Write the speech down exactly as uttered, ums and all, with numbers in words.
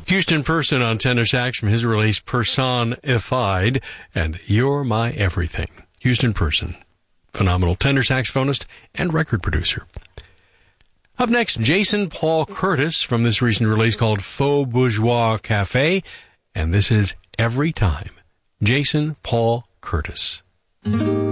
Houston Person on tenor sax from his release Personified, and You're My Everything. Houston Person, phenomenal tenor saxophonist and record producer. Up next, Jason Paul Curtis from this recent release called Faux Bourgeois Cafe, and this is Every Time. Jason Paul Curtis.